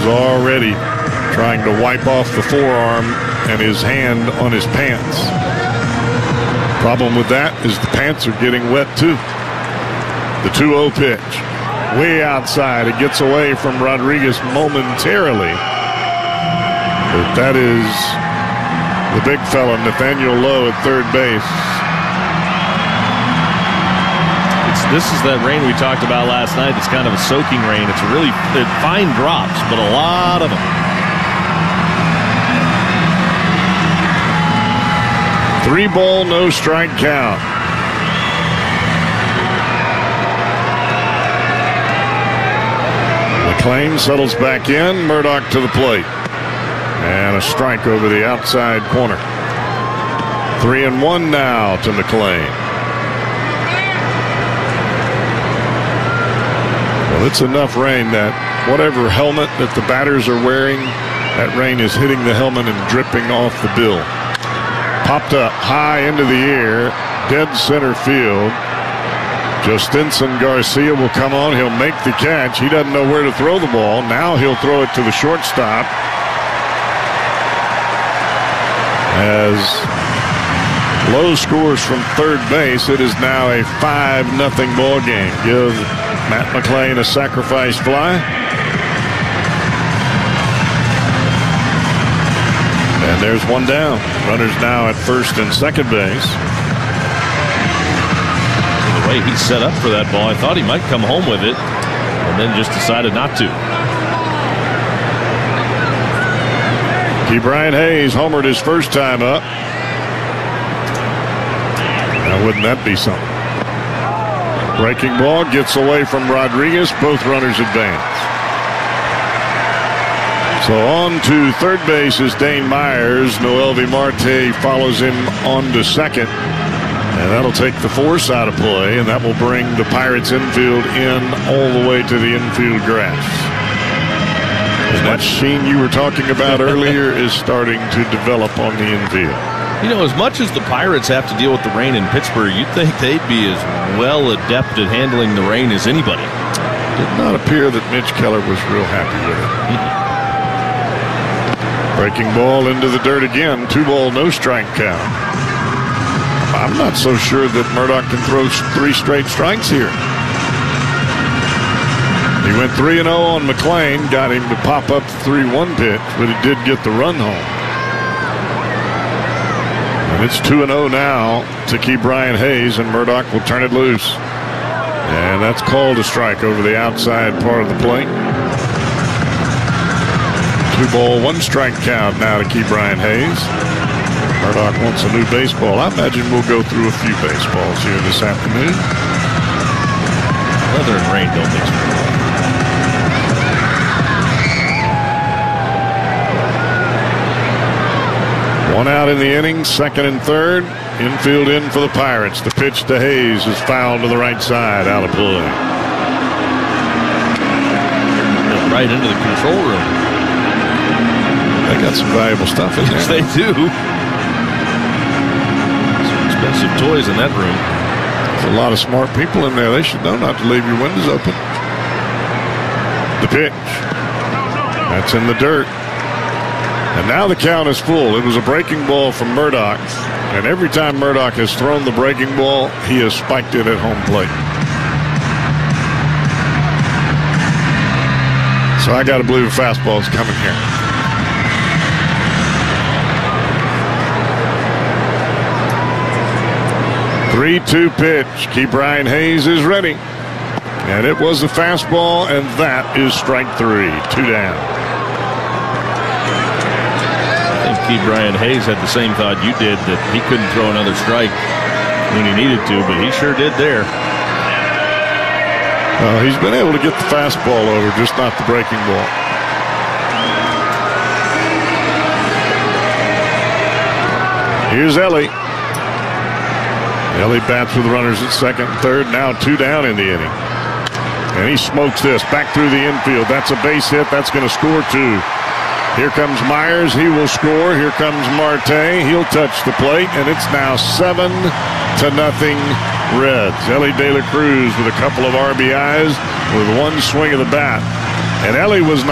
is already trying to wipe off the forearm and his hand on his pants. Problem with that is the pants are getting wet too. The 2-0 pitch. Way outside. It gets away from Rodriguez momentarily. But that is the big fella, Nathaniel Lowe, at third base. This is that rain we talked about last night. It's kind of a soaking rain. It's really fine drops, but a lot of them. 3-ball, no strike count. McLean settles back in. Murdoch to the plate. And a strike over the outside corner. 3-1 now to McLean. Well, it's enough rain that whatever helmet that the batters are wearing, that rain is hitting the helmet and dripping off the bill. Popped up high into the air, dead center field. Justinson Garcia will come on. He'll make the catch. He doesn't know where to throw the ball. Now he'll throw it to the shortstop. As Lowe scores from third base, it is now a 5-0 ball game. Give Matt McLean a sacrifice fly. And there's one down. Runners now at first and second base. The way he set up for that ball, I thought he might come home with it, and then just decided not to. Ke'Bryan Hayes homered his first time up. Now, wouldn't that be something? Breaking ball gets away from Rodriguez. Both runners advance. So on to third base is Dane Myers. Noelvi Marte follows him on to second. And that'll take the force out of play, and that will bring the Pirates infield in all the way to the infield grass. And that sheen you were talking about earlier is starting to develop on the infield. You know, as much as the Pirates have to deal with the rain in Pittsburgh, you'd think they'd be as well adept at handling the rain as anybody. Did not appear that Mitch Keller was real happy with it. Breaking ball into the dirt again. 2-ball, no strike count. I'm not so sure that Murdoch can throw 3 straight strikes here. He went 3-0 on McLean, got him to pop up the 3-1 pitch, but he did get the run home. And it's 2-0 now to Ke'Bryan Hayes, and Murdoch will turn it loose. And that's called a strike over the outside part of the plate. 2-ball, 1 strike count now to Ke'Bryan Hayes. Murdoch wants a new baseball. I imagine we'll go through a few baseballs here this afternoon. Weather and rain don't mix. One out in the inning, second and third. Infield in for the Pirates. The pitch to Hayes is fouled to the right side, out of play. Right into the control room. They got some valuable stuff in there. Yes, they do. Some expensive toys in that room. There's a lot of smart people in there. They should know not to leave your windows open. The pitch. That's in the dirt. And now the count is full. It was a breaking ball from Murdoch. And every time Murdoch has thrown the breaking ball, he has spiked it at home plate. So I got to believe a fastball is coming here. Three-two pitch. Ke'Bryan Hayes is ready. And it was a fastball, and that is strike 3. 2 down. Ke'Bryan Hayes had the same thought you did, that he couldn't throw another strike when he needed to, but he sure did there. He's been able to get the fastball over, just not the breaking ball. Here's Ellie. Ellie bats with runners at second and third. Now 2 down in the inning. And he smokes this back through the infield. That's a base hit. That's going to score 2. Here comes Myers. He will score. Here comes Marte. He'll touch the plate, and it's now 7-0 Reds. Ellie De La Cruz with a couple of RBIs with 1 swing of the bat. And Ellie was